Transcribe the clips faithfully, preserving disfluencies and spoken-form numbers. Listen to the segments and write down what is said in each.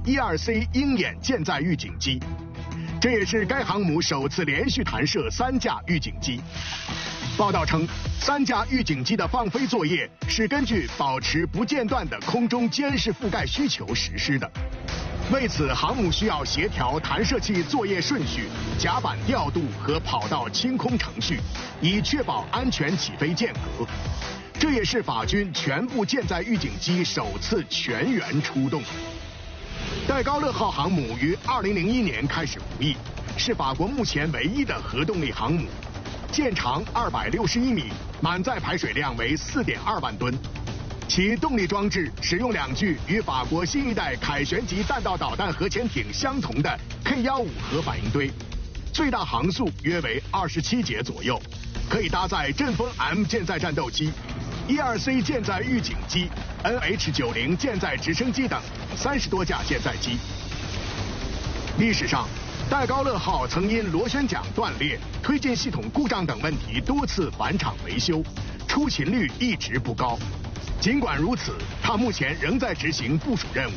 E 二 C 鹰眼舰载预警机，这也是该航母首次连续弹射三架预警机。报道称，三架预警机的放飞作业是根据保持不间断的空中监视覆盖需求实施的。为此，航母需要协调弹射器作业顺序、甲板调度和跑道清空程序，以确保安全起飞间隔。这也是法军全部舰载预警机首次全员出动。戴高乐号航母于二零零一年开始服役，是法国目前唯一的核动力航母，舰长二百六十一米，满载排水量为四点二万吨。其动力装置使用两具与法国新一代凯旋级弹道导弹核潜艇相同的 K 十五 核反应堆，最大航速约为二十七节左右，可以搭载阵风 M 舰载战斗机、E 二 C 舰载预警机、N H 九十 舰载直升机等三十多架舰载机。历史上，戴高乐号曾因螺旋桨断裂、推进系统故障等问题多次返厂维修，出勤率一直不高。尽管如此，它目前仍在执行部署任务。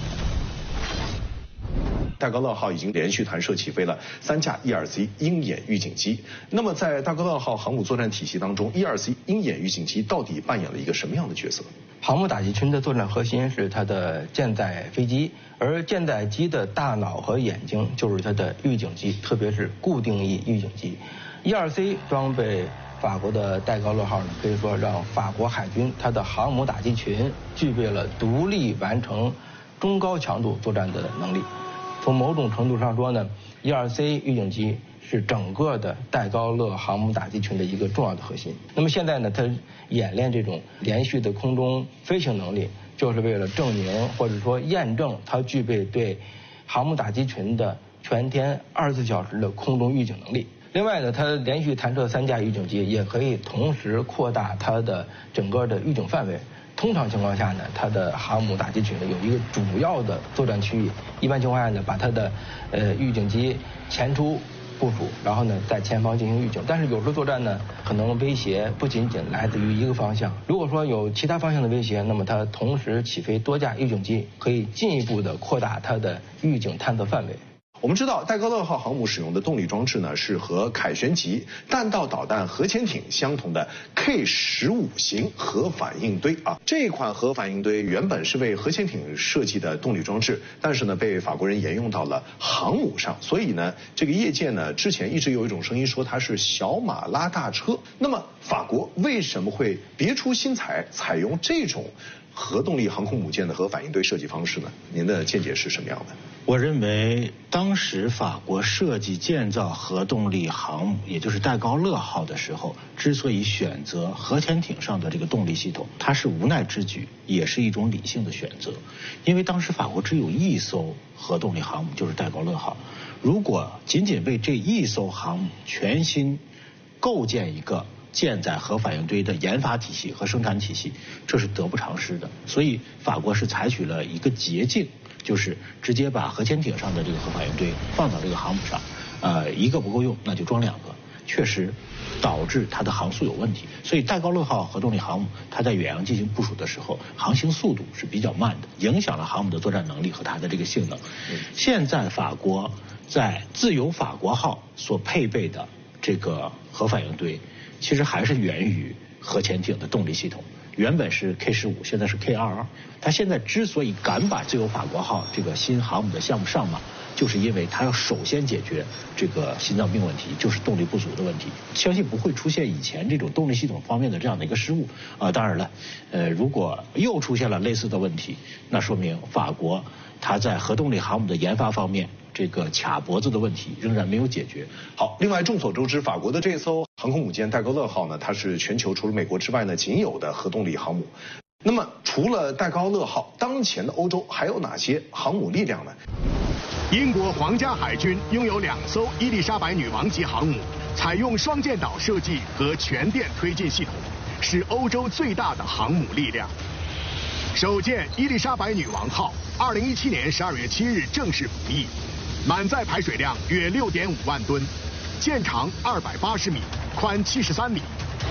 戴高乐号已经连续弹射起飞了三架 E 二 C 鹰眼预警机。那么在戴高乐号航母作战体系当中 ，E 二 C 鹰眼预警机到底扮演了一个什么样的角色？ 航母打击群的作战核心是它的舰载飞机，而舰载机的大脑和眼睛就是它的预警机，特别是固定翼预警机。E 二 C 装备法国的戴高乐号呢，可以说让法国海军它的航母打击群具备了独立完成中高强度作战的能力。从某种程度上说呢 ，E 二 C 预警机是整个的戴高乐航母打击群的一个重要的核心。那么现在呢，它演练这种连续的空中飞行能力，就是为了证明或者说验证它具备对航母打击群的全天二十四小时的空中预警能力。另外呢，它连续弹射三架预警机，也可以同时扩大它的整个的预警范围。通常情况下呢，它的航母打击群呢有一个主要的作战区域，一般情况下呢，把它的呃预警机前出部署，然后呢在前方进行预警。但是有时候作战呢，可能威胁不仅仅来自于一个方向，如果说有其他方向的威胁，那么它同时起飞多架预警机，可以进一步的扩大它的预警探测范围。 我们知道，戴高乐号航母使用的动力装置呢，是和凯旋级弹道导弹核潜艇相同的 K 十五 型核反应堆啊。这款核反应堆原本是为核潜艇设计的动力装置，但是呢，被法国人沿用到了航母上。所以呢，这个业界呢，之前一直有一种声音说它是小马拉大车。那么，法国为什么会别出心裁，采用这种核动力航空母舰的核反应堆设计方式呢？您的见解是什么样的？ 我认为当时法国设计建造核动力航母，也就是戴高乐号的时候，之所以选择核潜艇上的这个动力系统，它是无奈之举，也是一种理性的选择。因为当时法国只有一艘核动力航母，就是戴高乐号。如果仅仅为这一艘航母全新构建一个舰载核反应堆的研发体系和生产体系，这是得不偿失的。所以法国是采取了一个捷径，就是直接把核潜艇上的这个核反应堆放到这个航母上，呃，一个不够用，那就装两个，确实导致它的航速有问题。所以戴高乐号核动力航母，它在远洋进行部署的时候，航行速度是比较慢的，影响了航母的作战能力和它的这个性能。现在法国在自由法国号所配备的这个核反应堆，其实还是源于核潜艇的动力系统。原本是 K 十五，现在是 K 二十二。他现在之所以敢把自由法国号这个新航母的项目上马，就是因为他要首先解决这个心脏病问题，就是动力不足的问题。相信不会出现以前这种动力系统方面的这样的一个失误啊。当然了，呃，如果又出现了类似的问题，那说明法国它在核动力航母的研发方面，这个卡脖子的问题仍然没有解决。 好，另外众所周知，法国的这艘航空母舰戴高乐号呢，它是全球除了美国之外呢仅有的核动力航母。那么除了戴高乐号，当前的欧洲还有哪些航母力量呢？ 英国皇家海军拥有两艘伊丽莎白女王级航母，采用双舰岛设计和全电推进系统，是欧洲最大的航母力量。首舰伊丽莎白女王号，二零一七年十二月七日正式服役，满载排水量约六点五万吨，舰长二百八十米，宽七十三米，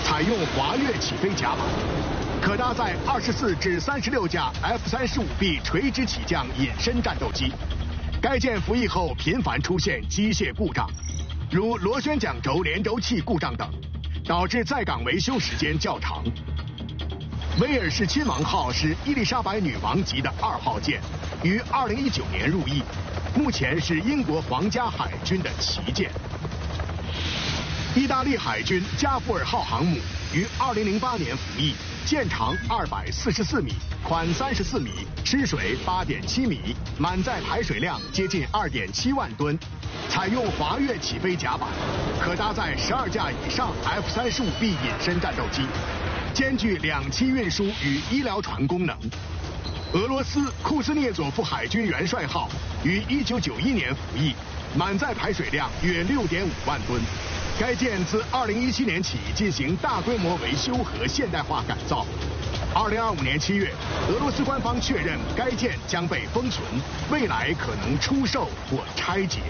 采用滑跃起飞甲板，可搭载二十四至三十六架 F 三十五 B 垂直起降隐身战斗机。该舰服役后频繁出现机械故障，如螺旋桨轴连轴器故障等，导致在岗维修时间较长。威尔士亲王号是伊丽莎白女王级的二号舰，于二零一九年入役，目前是英国皇家海军的旗舰。意大利海军加布尔号航母于二零零八年服役，舰长二百四十四米，宽三十四米，吃水八点七米，满载排水量接近二点七万吨，采用滑跃起飞甲板，可搭载十二架以上 F 三十五 B 隐身战斗机，兼具两栖运输与医疗船功能。俄罗斯库兹涅佐夫海军元帅号于一九九一年服役，满载排水量约六点五万吨。该舰自二零一七年起进行大规模维修和现代化改造。二零二五年七月，俄罗斯官方确认该舰将被封存，未来可能出售或拆解。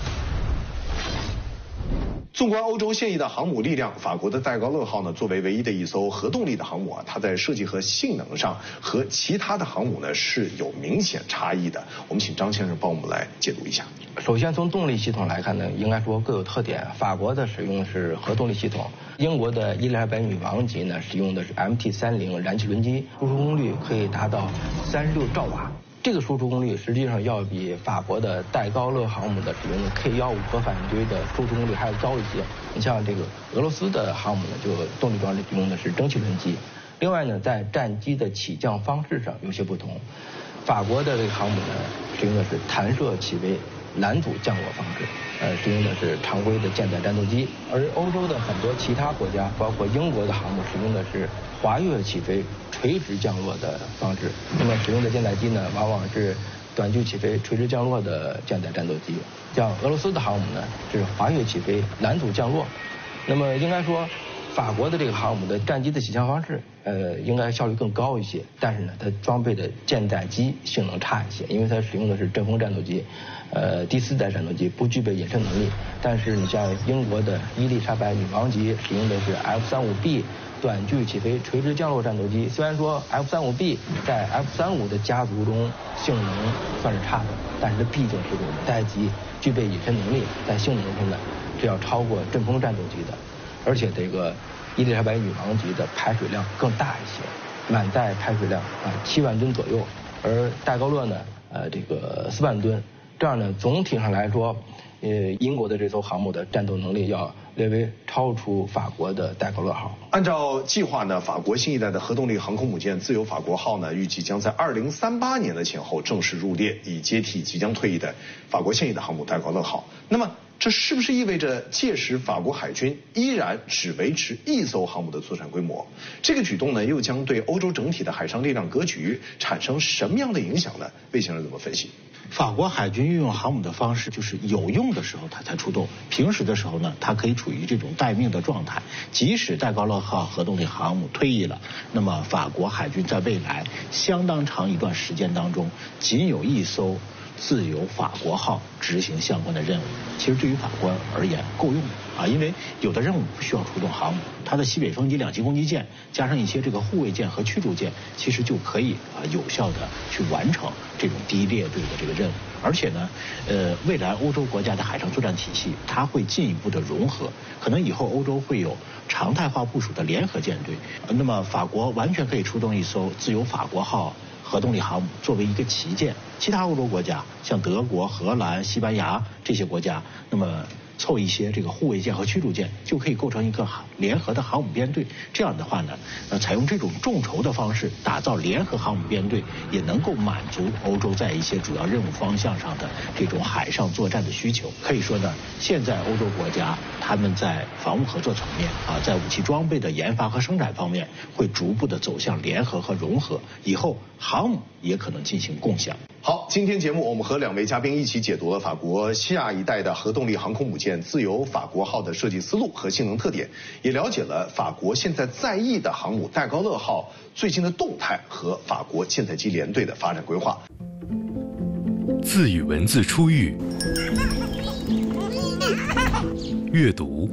纵观欧洲现役的航母力量，法国的戴高乐号呢，作为唯一的一艘核动力的航母啊，它在设计和性能上和其他的航母呢是有明显差异的。我们请张先生帮我们来解读一下。 首先从动力系统来看呢，应该说各有特点。法国的使用的是核动力系统，英国的伊丽莎白女王级呢使用的是 M T 三十 燃气轮机，输出功率可以达到三十六兆瓦。这个输出功率实际上要比法国的戴高乐航母的使用的 K 十五 核反应堆的输出功率还要高一些。你像这个俄罗斯的航母呢，就动力装置用的是蒸汽轮机。另外呢，在战机的起降方式上有些不同，法国的这个航母呢使用的是弹射起飞拦阻降落方式，呃，使用的是常规的舰载战斗机，而欧洲的很多其他国家，包括英国的航母使用的是滑跃起飞垂直降落的方式。那么使用的舰载机呢，往往是短距起飞垂直降落的舰载战斗机。像俄罗斯的航母呢是滑跃起飞拦阻降落。那么应该说，法国的这个航母的战机的起降方式，呃，应该效率更高一些，但是呢，它装备的舰载机性能差一些，因为它使用的是阵风战斗机，呃，第四代战斗机不具备隐身能力。但是你像英国的伊丽莎白女王级使用的是 F 三十五 B 短距起飞垂直降落战斗机，虽然说 F 三十五 B 在 F 三十五 的家族中性能算是差的，但是它毕竟是个五代机，具备隐身能力，在性能上呢是要超过阵风战斗机的。而且这个伊丽莎白女王级的排水量更大一些，满载排水量啊七万吨左右，而戴高乐呢，呃这个四万吨。这样呢，总体上来说，呃，英国的这艘航母的战斗能力要略微超出法国的戴高乐号。 按照计划呢，法国新一代的核动力航空母舰自由法国号呢，预计将在二零三八年的前后正式入列，以接替即将退役的法国现役的航母戴高乐号。那么，这是不是意味着届时法国海军依然只维持一艘航母的作战规模？这个举动呢，又将对欧洲整体的海上力量格局产生什么样的影响呢？魏先生怎么分析？ 法国海军运用航母的方式，就是有用的时候它才出动，平时的时候呢，它可以处于这种待命的状态。即使戴高乐号核动力航母退役了，那么法国海军在未来相当长一段时间当中，仅有一艘自由法国号执行相关的任务，其实对于法国而言够用的啊，因为有的任务不需要出动航母，它的西北风级两栖攻击舰加上一些这个护卫舰和驱逐舰，其实就可以啊有效的去完成这种第一列队的这个任务。而且呢，呃，未来欧洲国家的海上作战体系，它会进一步的融合，可能以后欧洲会有常态化部署的联合舰队。那么法国完全可以出动一艘自由法国号核动力航母作为一个旗舰，其他欧洲国家像德国、荷兰、西班牙这些国家，那么凑一些这个护卫舰和驱逐舰，就可以构成一个联合的航母编队。这样的话呢，呃，采用这种众筹的方式打造联合航母编队，也能够满足欧洲在一些主要任务方向上的这种海上作战的需求。可以说呢，现在欧洲国家他们在防务合作层面啊，在武器装备的研发和生产方面，会逐步的走向联合和融合。以后航母也可能进行共享。 好，今天节目我们和两位嘉宾一起解读了法国下一代的核动力航空母舰自由法国号的设计思路和性能特点，也了解了法国现在在役的航母戴高乐号最近的动态和法国舰载机联队的发展规划。 字与文字出狱，阅读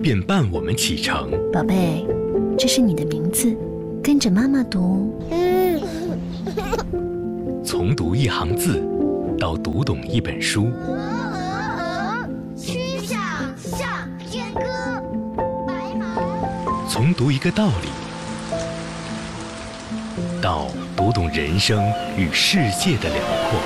便伴我们启程。 宝贝，这是你的名字，跟着妈妈读。 从读一行字到读懂一本书， 曲项向天歌，白马。 从读一个道理到读懂人生与世界的辽阔。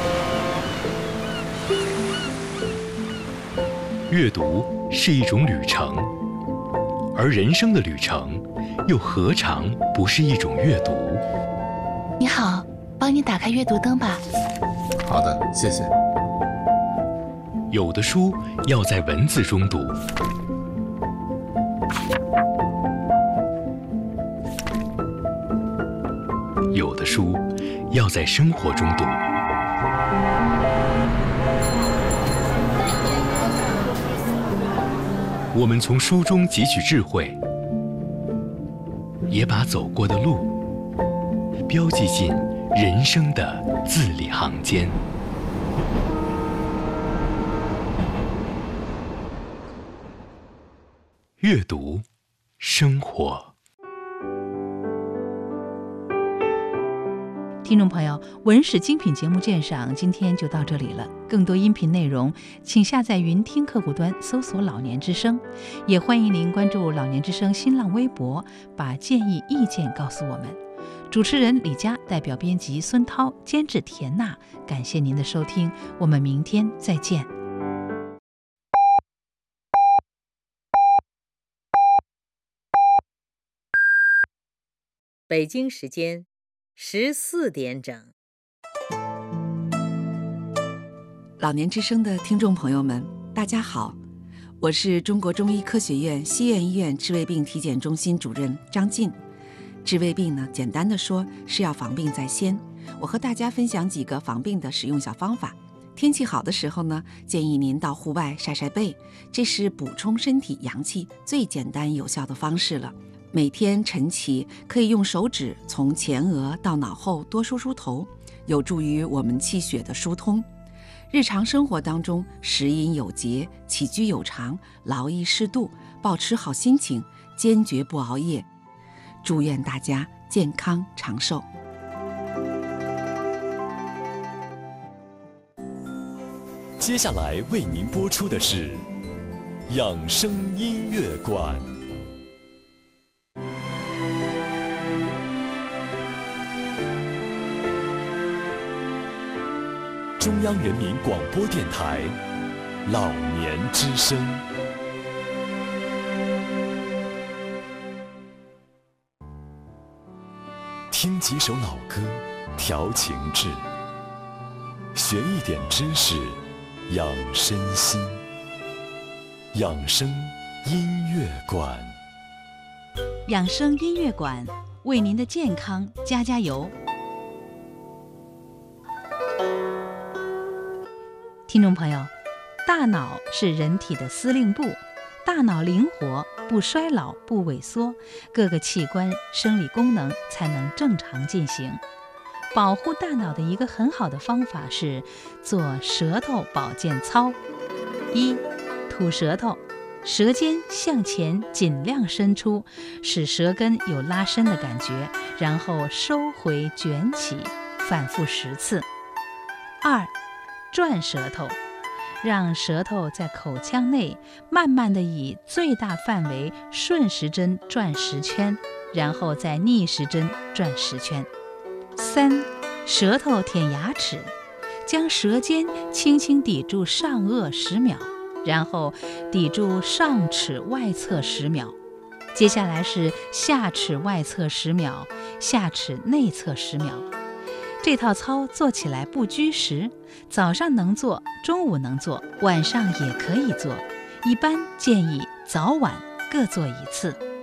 阅读是一种旅程，而人生的旅程又何尝不是一种阅读？ 你好，帮你打开阅读灯吧。 好的，谢谢。 有的书要在文字中读，有的书要在生活中读。我们从书中汲取智慧，也把走过的路标记进人生的字里行间。阅读，生活。 听众朋友，文史精品节目鉴赏今天就到这里了。更多音频内容，请下载云听客户端搜索老年之声，也欢迎您关注老年之声新浪微博，把建议意见告诉我们。主持人李佳，代表编辑孙涛，监制田娜，感谢您的收听，我们明天再见。 北京时间十四点整。 老年之声的听众朋友们，大家好，我是中国中医科学院西苑医院治胃病体检中心主任张晋。治胃病呢，简单的说是要防病在先。我和大家分享几个防病的使用小方法。天气好的时候呢，建议您到户外晒晒背，这是补充身体阳气最简单有效的方式了。每天晨起可以用手指从前额到脑后多梳梳头，有助于我们气血的疏通。日常生活当中，食饮有节，起居有常，劳逸适度，保持好心情，坚决不熬夜。祝愿大家健康长寿。 接下来为您播出的是养生音乐馆。中央人民广播电台老年之声。听几首老歌，调情志，学一点知识，养身心。养生音乐馆， 养生音乐馆为您的健康加加油。听众朋友，大脑是人体的司令部，大脑灵活，不衰老，不萎缩，各个器官生理功能才能正常进行。保护大脑的一个很好的方法是做舌头保健操。一、吐舌头，舌尖向前尽量伸出，使舌根有拉伸的感觉，然后收回卷起，反复十次。二、转舌头，让舌头在口腔内慢慢地以最大范围顺时针转十圈，然后再逆时针转十圈。三、舌头舔牙齿，将舌尖轻轻抵住上颚十秒，然后抵住上齿外侧十秒。接下来是下齿外侧十秒，下齿内侧十秒。这套操做起来不拘时，早上能做，中午能做，晚上也可以做。一般建议早晚各做一次。